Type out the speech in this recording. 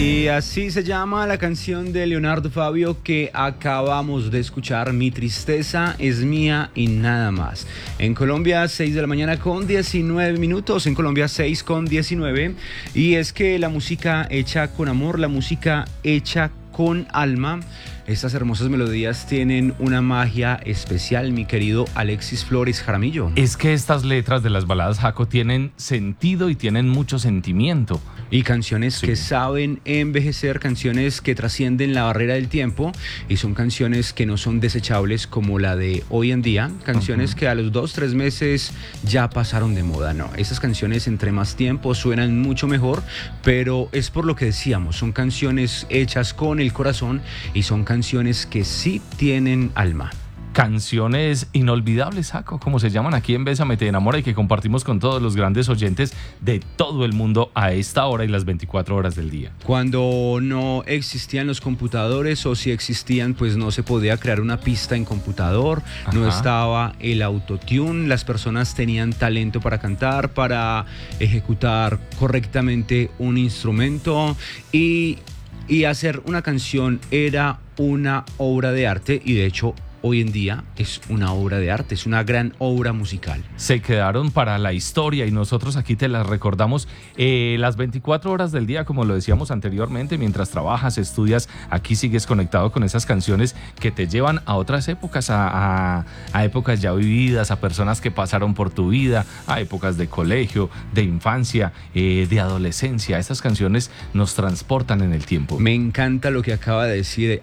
Y así se llama la canción de Leonardo Fabio que acabamos de escuchar, Mi tristeza es mía y nada más. En Colombia 6 de la mañana con 19 minutos, en Colombia 6 con 19. Y es que la música hecha con amor, la música hecha con alma, estas hermosas melodías tienen una magia especial, mi querido Alexis Flores Jaramillo. Es que estas letras de las baladas, Jaco, tienen sentido y tienen mucho sentimiento. Y canciones que saben envejecer, canciones que trascienden la barrera del tiempo y son canciones que no son desechables como la de hoy en día, canciones que a los 2-3 meses ya pasaron de moda, no. Esas canciones entre más tiempo suenan mucho mejor, pero es por lo que decíamos, son canciones hechas con el corazón y son canciones que sí tienen alma. Canciones inolvidables, Jaco, como se llaman aquí en Bésame Te Enamora y que compartimos con todos los grandes oyentes de todo el mundo a esta hora y las 24 horas del día. Cuando no existían los computadores o si existían, pues no se podía crear una pista en computador, no estaba el autotune, las personas tenían talento para cantar, para ejecutar correctamente un instrumento y hacer una canción era una obra de arte y de hecho hoy en día es una obra de arte, es una gran obra musical. Se quedaron para la historia y nosotros aquí te las recordamos las 24 horas del día, como lo decíamos anteriormente, mientras trabajas, estudias, aquí sigues conectado con esas canciones que te llevan a otras épocas, a épocas ya vividas, a personas que pasaron por tu vida, a épocas de colegio, de infancia, de adolescencia. Estas canciones nos transportan en el tiempo. Me encanta lo que acaba de decir